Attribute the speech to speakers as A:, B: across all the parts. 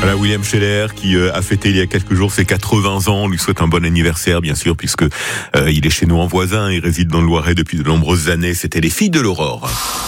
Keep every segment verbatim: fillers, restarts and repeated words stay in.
A: Voilà, William Scheller qui euh, a fêté il y a quelques jours ses quatre-vingts ans. On lui souhaite un bon anniversaire, bien sûr, puisque euh, il est chez nous en voisin. Il réside dans le Loiret depuis de nombreuses années. C'était les Filles de l'Aurore.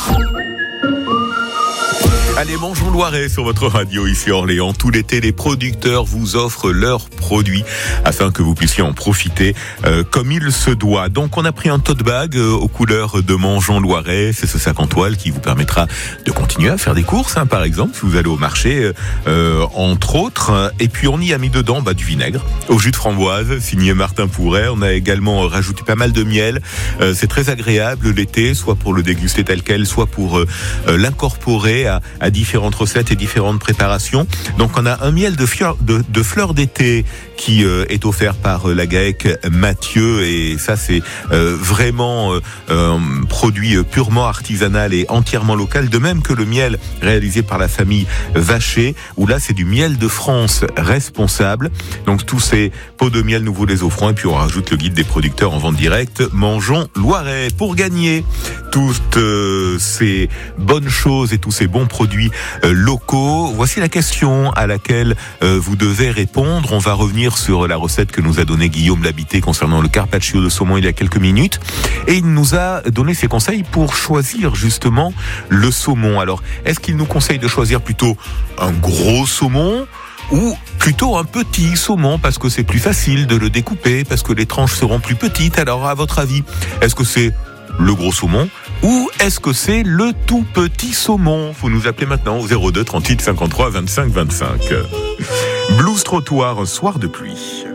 A: Allez, bonjour Loiret sur votre radio ici à Orléans. Tout l'été, les producteurs vous offrent leurs produits afin que vous puissiez en profiter euh, comme il se doit. Donc, on a pris un tote bag euh, aux couleurs de Mangeons Loiret. C'est ce sac en toile qui vous permettra de continuer à faire des courses, hein, par exemple, si vous allez au marché, euh, entre autres. Et puis, on y a mis dedans bah, du vinaigre au jus de framboise, signé Martin Pourret. On a également rajouté pas mal de miel. Euh, c'est très agréable l'été, soit pour le déguster tel quel, soit pour euh, l'incorporer à, à à différentes recettes et différentes préparations. Donc on a un miel de, fieur, de, de fleurs d'été qui euh, est offert par euh, la GAEC Mathieu, et ça c'est euh, vraiment euh, un produit purement artisanal et entièrement local, de même que le miel réalisé par la famille Vacher, où là c'est du miel de France responsable. Donc tous ces pots de miel nous vous les offrons, et puis on rajoute le guide des producteurs en vente directe Mangeons Loiret. Pour gagner toutes euh, ces bonnes choses et tous ces bons produits euh, locaux, voici la question à laquelle euh, vous devez répondre. On va revenir sur la recette que nous a donnée Guillaume Labité concernant le carpaccio de saumon il y a quelques minutes, et il nous a donné ses conseils pour choisir justement le saumon. Alors, est-ce qu'il nous conseille de choisir plutôt un gros saumon ou plutôt un petit saumon, parce que c'est plus facile de le découper, parce que les tranches seront plus petites? Alors, à votre avis, est-ce que c'est le gros saumon ou est-ce que c'est le tout petit saumon? Vous nous appelez maintenant au zéro deux trente-huit cinquante-trois vingt-cinq vingt-cinq. Blues Trottoir, un soir de pluie.